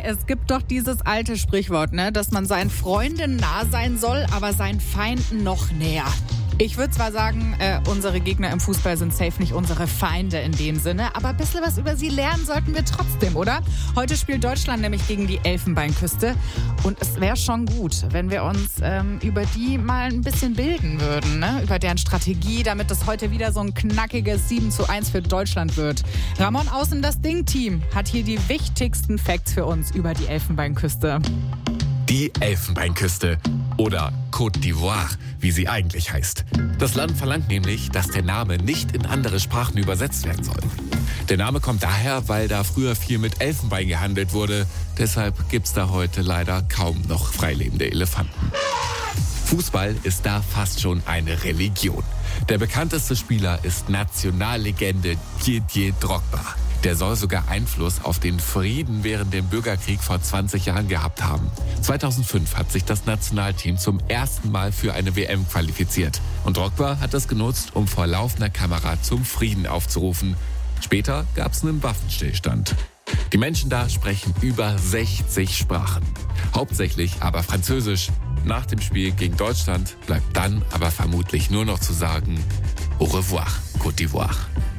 es gibt doch dieses alte Sprichwort, ne, dass man seinen Freunden nah sein soll, aber seinen Feinden noch näher. Ich würde zwar sagen, unsere Gegner im Fußball sind safe nicht unsere Feinde in dem Sinne, aber ein bisschen was über sie lernen sollten wir trotzdem, oder? Heute spielt Deutschland nämlich gegen die Elfenbeinküste und es wäre schon gut, wenn wir uns über die mal ein bisschen bilden würden, ne? Über deren Strategie, damit es heute wieder so ein knackiges 7:1 für Deutschland wird. Ramon Außen, das Ding-Team, hat hier die wichtigsten Facts für uns über die Elfenbeinküste. Die Elfenbeinküste oder Côte d'Ivoire, wie sie eigentlich heißt. Das Land verlangt nämlich, dass der Name nicht in andere Sprachen übersetzt werden soll. Der Name kommt daher, weil da früher viel mit Elfenbein gehandelt wurde. Deshalb gibt's da heute leider kaum noch freilebende Elefanten. Fußball ist da fast schon eine Religion. Der bekannteste Spieler ist Nationallegende Didier Drogba. Der soll sogar Einfluss auf den Frieden während dem Bürgerkrieg vor 20 Jahren gehabt haben. 2005 hat sich das Nationalteam zum ersten Mal für eine WM qualifiziert. Und Drogba hat das genutzt, um vor laufender Kamera zum Frieden aufzurufen. Später gab es einen Waffenstillstand. Die Menschen da sprechen über 60 Sprachen. Hauptsächlich aber Französisch. Nach dem Spiel gegen Deutschland bleibt dann aber vermutlich nur noch zu sagen: Au revoir, Côte d'Ivoire.